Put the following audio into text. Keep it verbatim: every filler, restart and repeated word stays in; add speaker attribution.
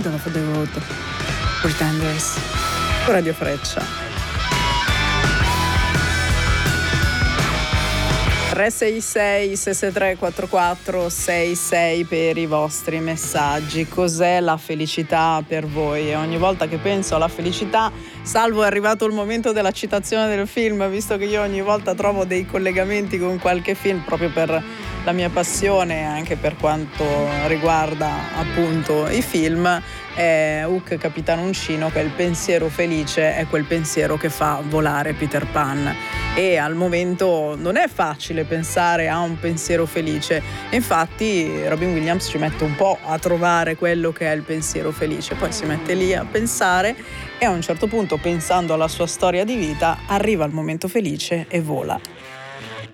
Speaker 1: Middle of the Road, Pretenders, Radio Freccia. tre sei sei sei sei tre quattro quattro sei sei per i vostri messaggi. Cos'è la felicità per voi? E ogni volta che penso alla felicità, salvo è arrivato il momento della citazione del film, visto che io ogni volta trovo dei collegamenti con qualche film proprio per la mia passione, anche per quanto riguarda appunto i film, è Hook Capitano Uncino, che il pensiero felice è quel pensiero che fa volare Peter Pan. E al momento non è facile pensare a un pensiero felice, infatti Robin Williams ci mette un po' a trovare quello che è il pensiero felice, poi si mette lì a pensare e a un certo punto, pensando alla sua storia di vita, arriva il momento felice e vola.